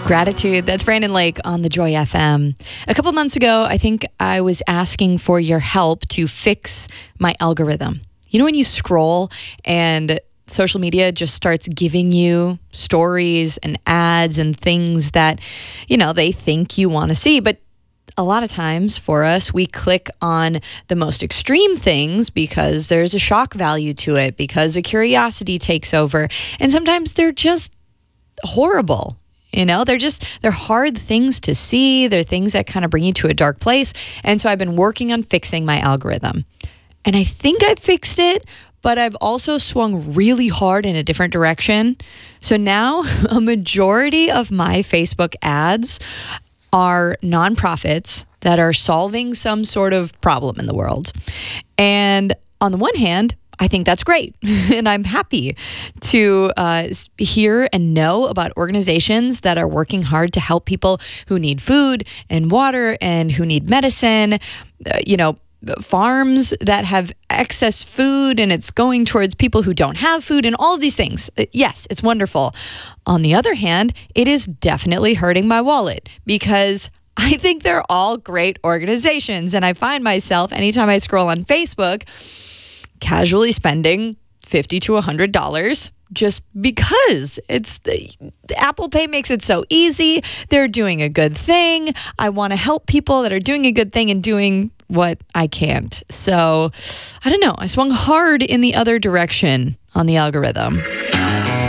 Gratitude. That's Brandon Lake on the Joy FM. A couple months ago, I think I was asking for your help to fix my algorithm. You know, when you scroll and social media just starts giving you stories and ads and things that, you know, they think you want to see. But a lot of times for us, we click on the most extreme things because there's a shock value to it, because a curiosity takes over. And sometimes they're just horrible. You know, they're hard things to see. They're things that kind of bring you to a dark place. And so I've been working on fixing my algorithm. And I think I fixed it, but I've also swung really hard in a different direction. So now a majority of my Facebook ads are nonprofits that are solving some sort of problem in the world. And on the one hand, I think that's great. And I'm happy to hear and know about organizations that are working hard to help people who need food and water and who need medicine, farms that have excess food and it's going towards people who don't have food and all of these things. Yes, it's wonderful. On the other hand, it is definitely hurting my wallet because I think they're all great organizations. And I find myself, anytime I scroll on Facebook, casually spending $50 to $100 just because the Apple Pay makes it so easy. They're doing a good thing. I want to help people that are doing a good thing and doing what I can't. So I don't know. I swung hard in the other direction on the algorithm.